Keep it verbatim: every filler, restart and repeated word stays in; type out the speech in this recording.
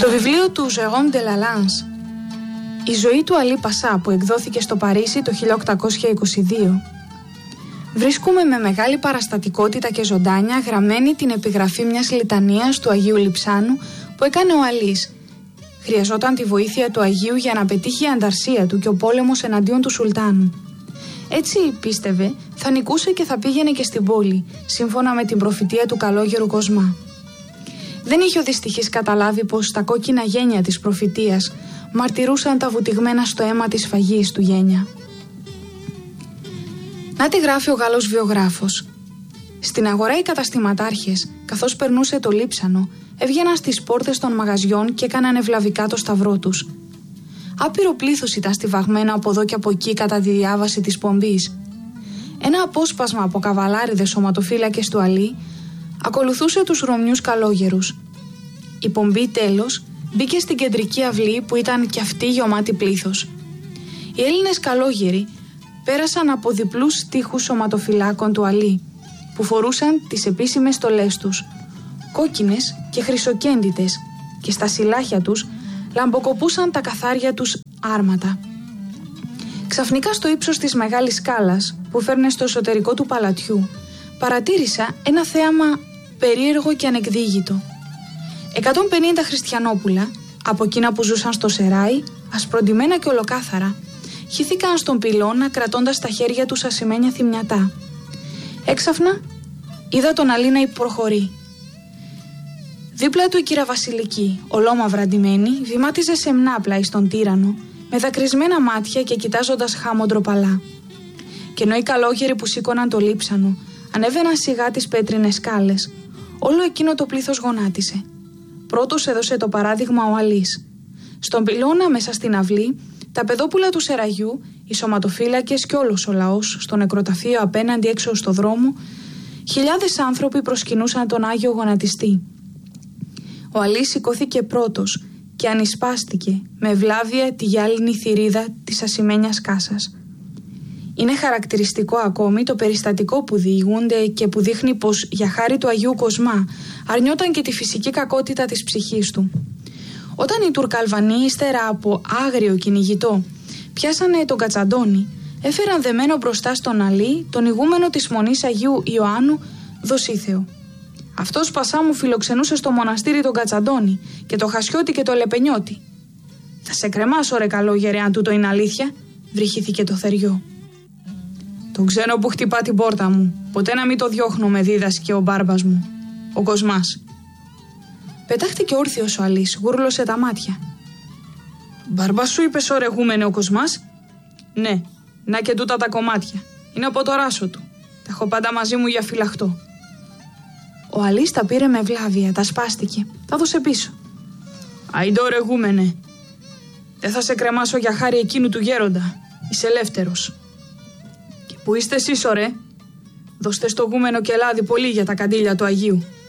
Στο βιβλίο του Jérôme de Lalande, «Η ζωή του Αλή Πασά», που εκδόθηκε στο Παρίσι το χίλια οκτακόσια είκοσι δύο, βρίσκουμε με μεγάλη παραστατικότητα και ζωντάνια γραμμένη την επιγραφή μιας λιτανίας του Αγίου Λειψάνου που έκανε ο Αλής. Χρειαζόταν τη βοήθεια του Αγίου για να πετύχει η ανταρσία του και ο πόλεμος εναντίον του Σουλτάνου. Έτσι πίστευε θα νικούσε και θα πήγαινε και στην πόλη, σύμφωνα με την προφητεία του καλόγερου Κοσμά. Δεν είχε ο δυστυχής καταλάβει πως τα κόκκινα γένια της προφητείας μαρτυρούσαν τα βουτυγμένα στο αίμα της φαγής του γένια. Να τη γράφει ο Γάλλος βιογράφος. Στην αγορά οι καταστηματάρχες, καθώς περνούσε το Λείψανο, έβγαιναν στις πόρτες των μαγαζιών και έκαναν ευλαβικά το σταυρό τους. Άπειρο πλήθος ήταν στιβαγμένο από εδώ και από εκεί κατά τη διάβαση της πομπής. Ένα απόσπασμα από καβαλάριδες σωματοφύλακες του Αλή ακολουθούσε τους Ρωμιούς καλόγερους. Η πομπή τέλος μπήκε στην κεντρική αυλή που ήταν κι αυτή γεωμάτη πλήθος. Οι Έλληνες καλόγεροι πέρασαν από διπλούς στίχους σωματοφυλάκων του Αλή που φορούσαν τις επίσημες στολές τους, κόκκινες και χρυσοκέντητες, και στα σιλάχια τους λαμποκοπούσαν τα καθάρια τους άρματα. Ξαφνικά στο ύψος της μεγάλης σκάλας που φέρνε στο εσωτερικό του παλατιού παρατήρησα ένα θέαμα περίεργο και ανεκδίγητο. εκατόν πενήντα χριστιανόπουλα, από εκείνα που ζούσαν στο Σεράι, ασπροντιμένα και ολοκάθαρα, χυθήκαν στον πυλώνα κρατώντας στα χέρια τους ασημένια θυμιατά. Έξαφνα είδα τον Αλή να προχωρεί. Δίπλα του η κύρα Βασιλική, ολόμαυρα ντυμένη, βημάτιζε σεμνά πλάι στον τύρανο, με δακρυσμένα μάτια και κοιτάζοντας χάμω ντροπαλά. Και ενώ οι καλόγεροι που σήκωναν το Λείψανο ανέβαιναν σιγά τις πέτρινες σκάλες, όλο εκείνο το πλήθος γονάτισε. Πρώτος έδωσε το παράδειγμα ο Αλής. Στον πυλώνα μέσα στην αυλή, τα παιδόπουλα του Σεραγιού, οι σωματοφύλακες και όλος ο λαός, στο νεκροταφείο απέναντι έξω στο δρόμο, χιλιάδες άνθρωποι προσκυνούσαν τον Άγιο Γονατιστή. Ο Αλής σηκώθηκε πρώτος και ανισπάστηκε με ευλάβεια τη γυάλινη θηρίδα της ασημένιας κάσας. Είναι χαρακτηριστικό ακόμη το περιστατικό που διηγούνται και που δείχνει πως για χάρη του Αγίου Κοσμά αρνιόταν και τη φυσική κακότητα της ψυχής του. Όταν οι Τουρκαλβανοί, ύστερα από άγριο κυνηγητό, πιάσανε τον Κατσαντώνη, έφεραν δεμένο μπροστά στον Αλή τον ηγούμενο της Μονής Αγίου Ιωάννου Δοσίθεο. Αυτός Πασά μου φιλοξενούσε στο μοναστήρι τον Κατσαντώνη και το Χασιώτη και το Λεπενιώτη. «Θα σε κρεμάσω ρε καλόγερε αν τούτο είναι αλήθεια», βρυχήθηκε το θεριό. «Τον ξένο που χτυπά την πόρτα μου, ποτέ να μην το διώχνω», με δίδασκε ο μπάρμπας μου, ο Κοσμάς. Πετάχτηκε όρθιος ο Αλής, γούρλωσε τα μάτια. «Μπάρμπα σου είπες ωρεγούμενε ο Κοσμάς?» «Ναι, να και τούτα τα κομμάτια. Είναι από το ράσο του. Τα έχω πάντα μαζί μου για φυλαχτό». Ο Αλής τα πήρε με βλάβεια, τα σπάστηκε, τα δώσε πίσω. «Αϊντε ωρεγούμενε, δεν θα σε κρεμάσω για χάρη εκείνου του γέροντα. Είσαι ελεύθερος». «Και πού είστε εσείς, ωραία?» «Δώστε στο γούμενο και λάδι πολύ για τα καντήλια του Αγίου».